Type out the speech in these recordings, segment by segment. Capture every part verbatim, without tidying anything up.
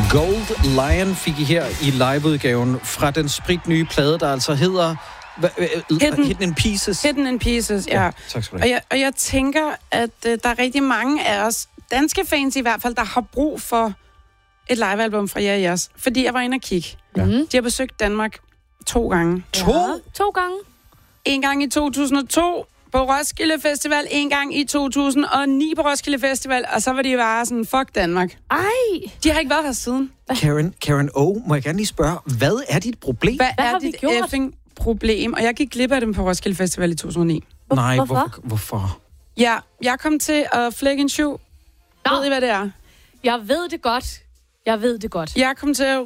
Gold Lion fik I her i liveudgaven fra den spritnye plade, der altså hedder Hidden, Hidden in Pieces. Hidden in Pieces, ja. ja tak skal du have. Og jeg, og jeg tænker, at uh, der er rigtig mange af os, danske fans i hvert fald, der har brug for et livealbum fra jer og jeres. Fordi jeg var inde og kigge. Ja. De har besøgt Danmark to gange. To? Ja, to gange. En gang i to tusind og to på Roskilde Festival, en gang i to tusind og ni på Roskilde Festival, og så var de bare sådan, fuck Danmark. Ej! De har ikke været her siden. Karen, Karen O, må jeg gerne lige spørge, hvad er dit problem? Hvad, hvad er har vi dit gjort? effing problem? Og jeg gik glip af dem på Roskilde Festival i to tusind og ni. Nej, hvorfor? hvorfor? hvorfor? Ja, jeg kom til at flække en shoe. Ved I, hvad det er? Jeg ved det godt. Jeg ved det godt. Jeg kom til at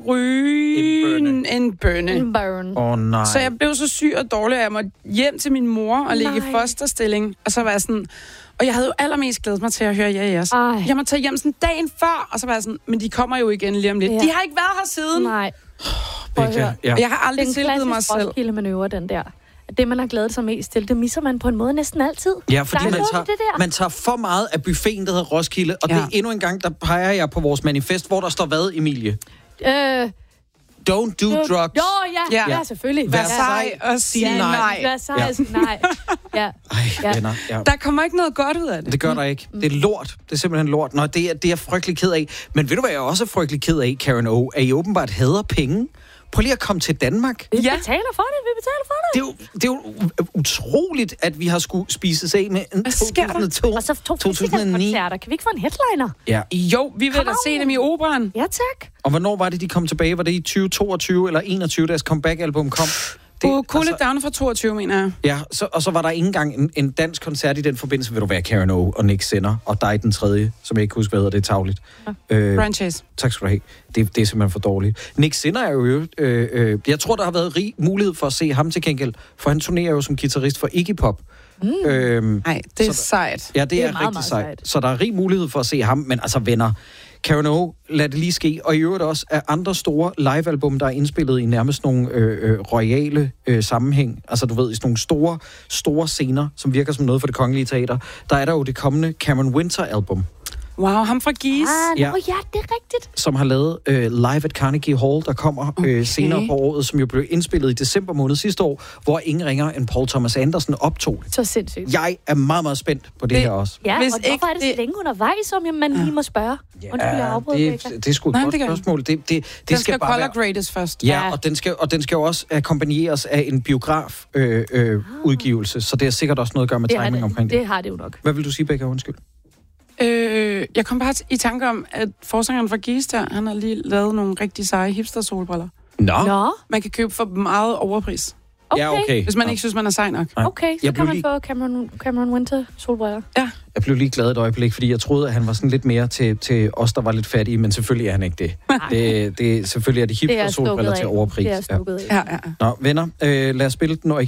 ryge En bønne. en bønne. En burn. Åh, oh, nej. Så jeg blev så syg og dårlig, at jeg måtte hjem til min mor og ligge i Nej. fosterstilling. Og så var jeg sådan... Og jeg havde jo allermest glædet mig til at høre jer i jeres. Ej. Jeg måtte tage hjem sådan dagen før, og så var jeg sådan... Men de kommer jo igen lige om lidt. Ja. De har ikke været her siden. Nej. Prøv at høre. Ja. Og jeg har Det er aldrig en tilgivet mig klassisk selv. Roskilde-manøvre, den der. Det, man har glædet sig mest til, det misser man på en måde næsten altid. Ja, fordi Der er man noget tager, ved det der. man tager for meget af buffeten, der hedder Roskilde, og Ja. det er endnu en gang, der peger jeg på vores manifest, hvor der står hvad, Emilie? Øh, Don't do drugs. Jo, ja. Ja. Ja, ja selvfølgelig. Vær Ja. sej og sige Ja, nej. Vær sej og sige nej. Ja. Ej, Ja. venner. Ja. Der kommer ikke noget godt ud af det. Det gør der ikke. Det er lort. Det er simpelthen lort. Nå, det er, det er jeg frygtelig ked af. Men ved du, hvad jeg også er frygtelig ked af, Karen O? At I åbenbart hader penge. Prøv lige at komme til Danmark. Vi Ja. betaler for det, vi betaler for det. Det er jo, det er jo utroligt, at vi har skulle spises af med en Hvad sker der? to tusind og to. Og så to to tusind og ni. koncerter. Kan vi ikke få en headliner? Ja. Jo, vi vil Kom da on. se dem i operan. Ja, tak. Og hvornår var det, de kom tilbage? Var det i tyve toogtyve eller enogtyve, deres comeback-album kom? Det, På Cool It Down fra toogtyve, mener jeg. Ja, så, og så var der ikke engang en, en dansk koncert i den forbindelse. Vil du være Karen O og Nick Sinner og dig den tredje, som jeg ikke husker, hvad hedder, det er tavligt. Ja. Øh, Brian Chase. tak skal du have. Det, det er simpelthen for dårligt. Nick Sinner er jo... Øh, øh, jeg tror, der har været rig mulighed for at se ham til gengæld, for han turnerer jo som guitarist for Iggy Pop. Mm. Øhm, Nej, det er så- sejt. ja, det, Det er er, meget, rigtig meget sejt. sejt. Så der er rig mulighed for at se ham, men altså venner... Karen O, lad det lige ske. Og i øvrigt også af andre store livealbum, der er indspillet i nærmest nogle øh, øh, royale øh, sammenhæng. Altså du ved, i sådan nogle store, store scener, som virker som noget for Det Kongelige Teater. Der er der jo det kommende Cameron Winter-album, Wow, ham fra Gies. Ah, Ja. ja. ja, det er rigtigt. som har lavet øh, Live at Carnegie Hall, der kommer øh, Okay. senere på året, som jo blev indspillet i december måned sidste år, hvor ingen ringer end Paul Thomas Anderson optog det. Så sindssygt. Jeg er meget, meget spændt på det, Det- her også. Ja, Hvis og hvorfor ikke er det så det- længe undervejs, om man lige må spørge? Undskyld, jeg afbryder det, Becca. det er sgu et Nej, godt det gør jeg. spørgsmål. Det, det, det, det Den skal bare color være... grades først. Ja, og den skal, og den skal jo også akkompagneres af en biograf øh, øh, udgivelse, så det er sikkert også noget at gøre med Det har timing det, omkring det. det har det jo nok. Hvad vil du sige, Becca? Undskyld. Øh, jeg kom bare i tanke om, at forsangeren fra Gies der, han har lige lavet nogle rigtig seje hipster-solbriller. Nå. Nå, Man kan købe for meget overpris, okay. Ja, okay. hvis man Nå. ikke synes, man er sej nok. Nej. Okay, så Jeg kan blev man lige- få Cameron, Cameron Winter solbriller. Jeg blev lige glad et øjeblik, fordi jeg troede, at han var sådan lidt mere til, til os, der var lidt fattige, men selvfølgelig er han ikke det. det, det selvfølgelig er de Det er hipster solbriller stukket til af. overpris. Det er stukket af. Ja, ja, ja. Nå, venner, øh, lad os spille den